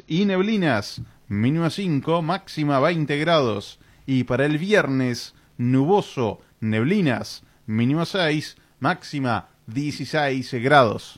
y neblinas, mínima 5, máxima 20 grados. Y para el viernes, nuboso, neblinas, mínima 6, máxima 16 grados.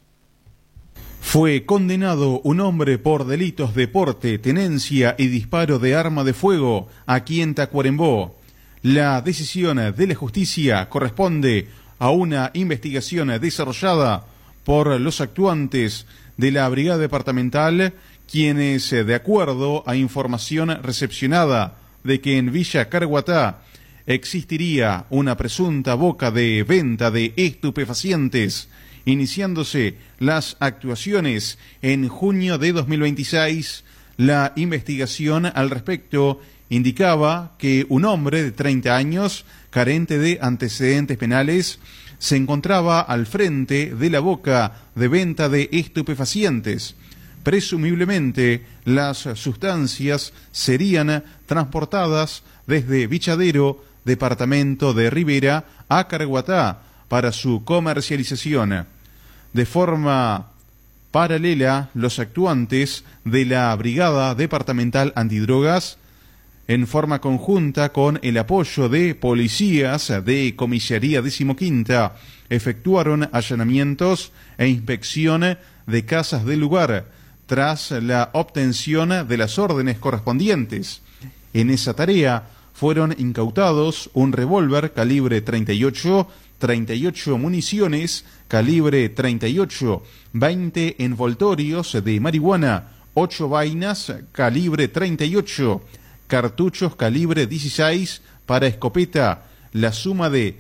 Fue condenado un hombre por delitos de porte, tenencia y disparo de arma de fuego aquí en Tacuarembó. La decisión de la justicia corresponde a una investigación desarrollada por los actuantes de la Brigada Departamental, quienes, de acuerdo a información recepcionada de que en Villa Caraguatá existiría una presunta boca de venta de estupefacientes, iniciándose las actuaciones en junio de 2026, la investigación al respecto indicaba que un hombre de 30 años, carente de antecedentes penales, se encontraba al frente de la boca de venta de estupefacientes. Presumiblemente, las sustancias serían transportadas desde Vichadero, departamento de Rivera, a Caraguatá para su comercialización. De forma paralela, los actuantes de la Brigada Departamental Antidrogas, en forma conjunta con el apoyo de policías de Comisaría 15ª, efectuaron allanamientos e inspección de casas del lugar, tras la obtención de las órdenes correspondientes. En esa tarea fueron incautados un revólver calibre 38, 38 municiones calibre 38, 20 envoltorios de marihuana, 8 vainas calibre 38, cartuchos calibre 16 para escopeta, la suma de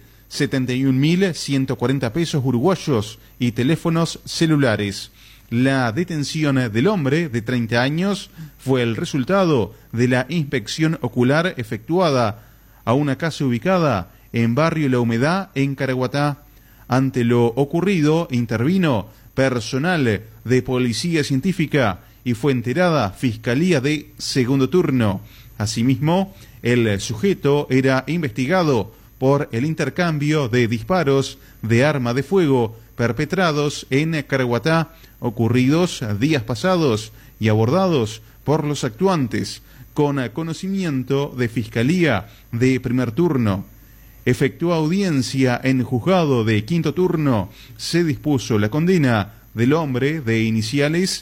71.140 pesos uruguayos y teléfonos celulares. La detención del hombre de 30 años fue el resultado de la inspección ocular efectuada a una casa ubicada en Barrio La Humedad, en Caraguatá. Ante lo ocurrido, intervino personal de Policía Científica y fue enterada Fiscalía de Segundo Turno. Asimismo, el sujeto era investigado por el intercambio de disparos de arma de fuego perpetrados en Caraguatá, ocurridos días pasados y abordados por los actuantes, con conocimiento de Fiscalía de Primer Turno. Efectuó audiencia en juzgado de quinto turno. Se dispuso la condena del hombre de iniciales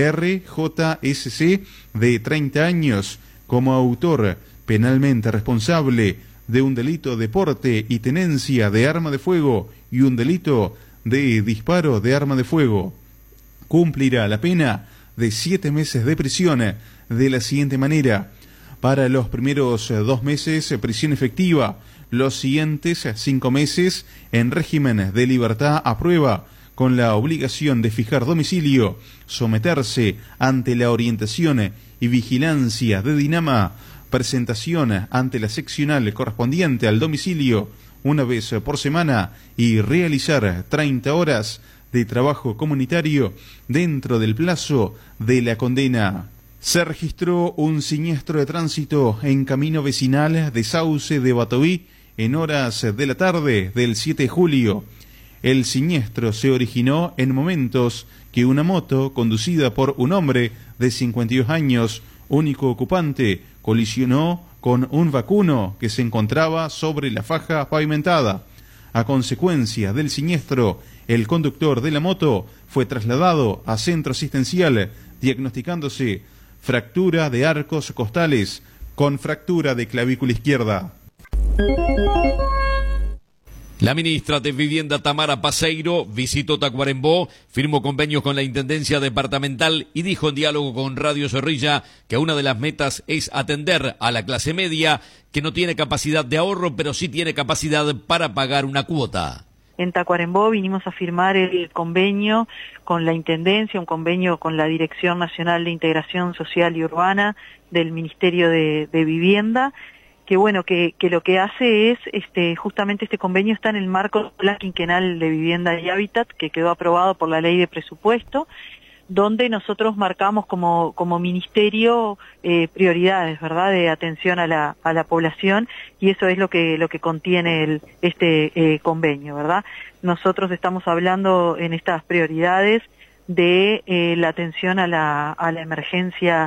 RJSC de 30 años como autor penalmente responsable de un delito de porte y tenencia de arma de fuego y un delito de disparo de arma de fuego. Cumplirá la pena de 7 meses de prisión de la siguiente manera: para los primeros 2 meses prisión efectiva, los siguientes 5 meses en régimen de libertad a prueba, con la obligación de fijar domicilio, someterse ante la orientación y vigilancia de Dinama, presentación ante la seccional correspondiente al domicilio una vez por semana y realizar 30 horas de trabajo comunitario dentro del plazo de la condena. Se registró un siniestro de tránsito en camino vecinal de Sauce de Batoí en horas de la tarde del 7 de julio. El siniestro se originó en momentos que una moto conducida por un hombre de 52 años, único ocupante, colisionó con un vacuno que se encontraba sobre la faja pavimentada. A consecuencia del siniestro, el conductor de la moto fue trasladado a centro asistencial, diagnosticándose fractura de arcos costales con fractura de clavícula izquierda. La ministra de Vivienda Tamara Paseiro visitó Tacuarembó, firmó convenios con la Intendencia Departamental y dijo en diálogo con Radio Zorrilla que una de las metas es atender a la clase media que no tiene capacidad de ahorro, pero sí tiene capacidad para pagar una cuota. En Tacuarembó vinimos a firmar el convenio con la Intendencia, un convenio con la Dirección Nacional de Integración Social y Urbana del Ministerio de Vivienda, que bueno, que lo que hace es, justamente este convenio está en el marco del Plan Quinquenal de Vivienda y Hábitat, que quedó aprobado por la Ley de Presupuesto, donde nosotros marcamos como ministerio prioridades, ¿verdad?, de atención a la población, y eso es lo que contiene este convenio, ¿verdad? Nosotros estamos hablando en estas prioridades de la atención a la emergencia